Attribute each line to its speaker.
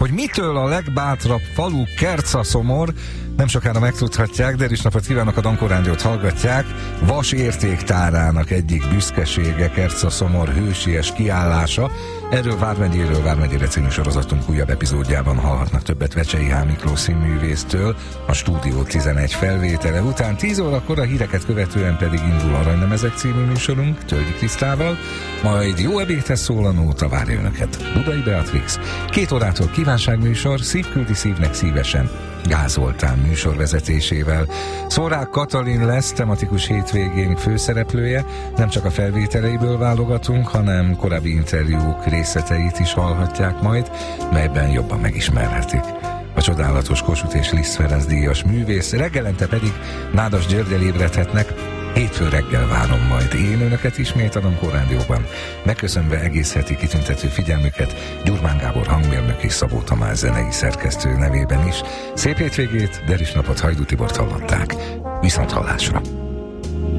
Speaker 1: Hogy mitől a legbátrabb falu Kercaszomor, nem sokára megtudhatják, de is napot kívánok, a Dankó Rádiót hallgatják. Vas értéktárának egyik büszkesége Kercaszomor hősies kiállása. Erről Vármegyére című sorozatunk újabb epizódjában hallhatnak többet Vecsei H. Miklós színművésztől, a Stúdió 11 felvétele után. 10 órakor a híreket követően pedig indul Aranylemezek című műsorunk Tölgyi Krisztával, majd jó ebédhez szól a nóta, várja önöket Budai Beatrix. 2 órától kívánságműsor, szívküldi szívnek szívesen, Gáz Zoltán műsorvezetésével. Szórák Katalin lesz tematikus hétvégénk főszereplője, nem csak a felvételeiből válogatunk, hanem korábbi interjúk részleteit is hallhatják majd, melyben jobban megismerhetik a csodálatos Kossuth és Liszt Ferenc díjas művész. Reggelente pedig Nádas Györgyel ébredhetnek. Hétfő reggel várom majd én önöket ismét a Dankó Rádióban, megköszönve egész heti kitüntető figyelmüket Gyurmán Gábor hangmérnök és Szabó Tamás zenei szerkesztő nevében is. Szép hétvégét, Deris napot, Hajdú Tibort hallották. Viszont hallásra!